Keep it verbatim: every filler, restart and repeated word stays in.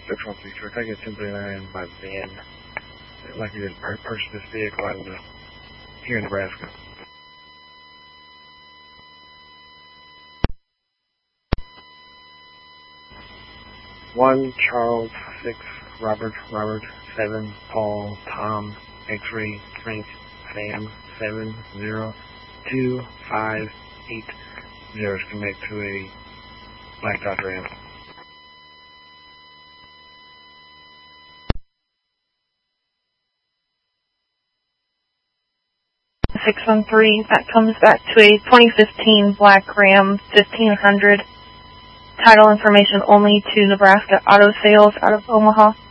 six one three Truck. I get ten thirty-nine by van. I'd like you to purchase this vehicle out of the, here in Nebraska. One Charles, six Robert, Robert, seven Paul, Tom, X-ray, Frank, Sam, seven zero two five eight zero is connect to a Black Dodge Ram. six one three, that comes back to a twenty fifteen Black Ram fifteen hundred. Title information only to Nebraska Auto Sales out of Omaha.